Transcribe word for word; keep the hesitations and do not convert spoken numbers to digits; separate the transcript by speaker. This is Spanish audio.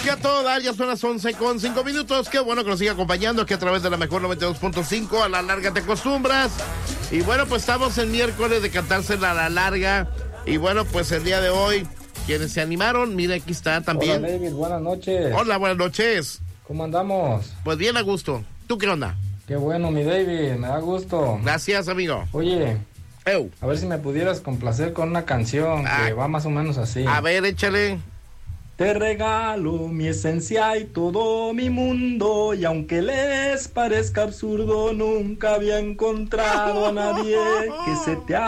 Speaker 1: Que a todo dar, ya son las once con cinco minutos. Qué bueno que nos siga acompañando aquí a través de la mejor noventa y dos punto cinco. A la larga te acostumbras. Y bueno, pues estamos el miércoles de cantársela a la larga. Y bueno, pues el día de hoy, quienes se animaron, mira, aquí está también.
Speaker 2: Hola, David, buenas noches.
Speaker 1: Hola, buenas noches.
Speaker 2: ¿Cómo andamos?
Speaker 1: Pues bien a gusto. ¿Tú qué onda?
Speaker 2: Qué bueno, mi David, me da gusto.
Speaker 1: Gracias, amigo.
Speaker 2: Oye,
Speaker 1: Eu.
Speaker 2: a ver si me pudieras complacer con una canción
Speaker 1: Ah.
Speaker 2: que va más o menos así.
Speaker 1: A ver, échale.
Speaker 2: Te regalo mi esencia y todo mi mundo, y aunque les parezca absurdo, nunca había encontrado a nadie que se te